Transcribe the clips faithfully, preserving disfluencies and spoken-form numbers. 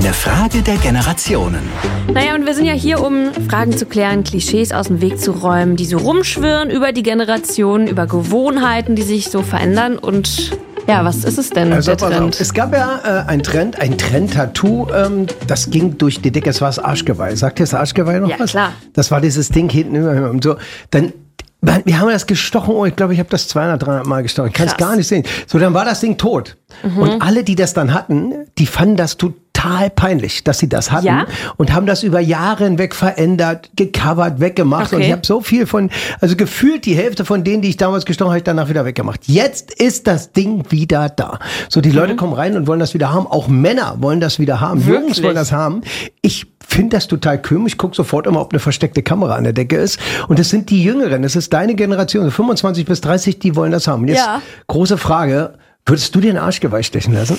Eine Frage der Generationen. Naja, und wir sind ja hier, um Fragen zu klären, Klischees aus dem Weg zu räumen, die so rumschwirren über die Generationen, über Gewohnheiten, die sich so verändern. Und ja, was ist es denn, also, der Trend? Es gab ja äh, ein Trend, ein Trend-Tattoo, ähm, das ging durch die Decke, es war das Arschgeweih. Sagt ihr das Arschgeweih noch ja, was? Ja, klar. Das war dieses Ding hinten über und so. Dann wir haben das gestochen, oh, ich glaube, ich habe das zweihundert, dreihundert Mal gestochen. Ich kann es gar nicht sehen. So, dann war das Ding tot. Mhm. Und alle, die das dann hatten, die fanden das total peinlich, dass sie das hatten. Ja? Und haben das über Jahre hinweg verändert, gecovert, weggemacht. Okay. Und ich habe so viel von, also gefühlt die Hälfte von denen, die ich damals gestochen habe, habe ich danach wieder weggemacht. Jetzt ist das Ding wieder da. So, die mhm. Leute kommen rein und wollen das wieder haben. Auch Männer wollen das wieder haben. Wirklich? Jungs wollen das haben. Ich finde das total komisch. Ich gucke sofort immer, ob eine versteckte Kamera an der Decke ist. Und das sind die Jüngeren. Das ist deine Generation, fünfundzwanzig bis dreißig, die wollen das haben. Und jetzt ja. große Frage. Würdest du dir ein Arschgeweih stechen lassen?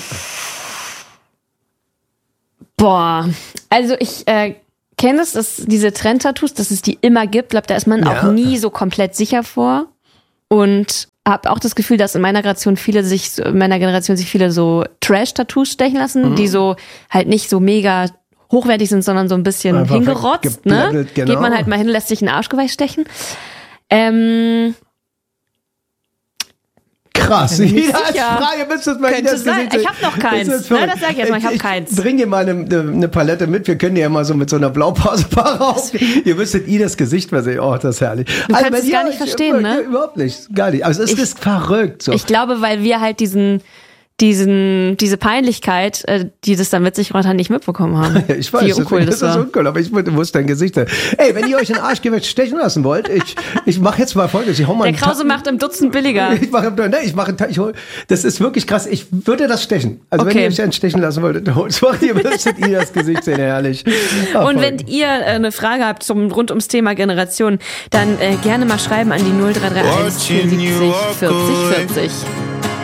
Boah, also ich äh, kenne es, dass diese Trend-Tattoos, dass es die immer gibt. Ich glaube, da ist man ja. auch nie so komplett sicher vor. Und habe auch das Gefühl, dass in meiner Generation viele sich, in meiner Generation sich viele so Trash-Tattoos stechen lassen, mhm. die so halt nicht so mega hochwertig sind, sondern so ein bisschen einfach hingerotzt. Ne? Genau. Geht man halt mal hin, lässt sich ein Arschgeweih stechen. Ähm... Krass. Jeder als Frage müsstest mal Könnte sein. Ich habe noch keins. Das, ne, das sag ich jetzt mal, ich habe keins. Ich bring dir mal eine, eine Palette mit. Wir können dir ja mal so mit so einer Blaupause raus. Ihr müsstet ihr das Gesicht mal sehen. Oh, das ist herrlich. Du also, kannst es gar nicht verstehen, ne? Überhaupt nicht. Gar nicht. Also es ich, ist verrückt. So. Ich glaube, weil wir halt diesen... diesen, diese Peinlichkeit, äh, die das dann mit sich hat, nicht mitbekommen haben. Ja, ich weiß, wie uncool das, das ist uncool, aber ich wusste dein Gesicht. Ey, wenn ihr euch ein Arschgeweih stechen lassen wollt, ich, ich mache jetzt mal Folgendes. Ich hau mal Der Krause Ta- macht im Dutzend billiger. Ich mache, ne, ich mache, ich hol, das ist wirklich krass. Ich würde das stechen. Also okay. Wenn ihr euch einen stechen lassen wolltet, macht ihr, müsstet ihr das Gesicht sehen, herrlich. Ach, und wenn ihr äh, eine Frage habt zum rund ums Thema Generation, dann äh, gerne mal schreiben an die null drei drei eins vierundsiebzig vierzig vierzig.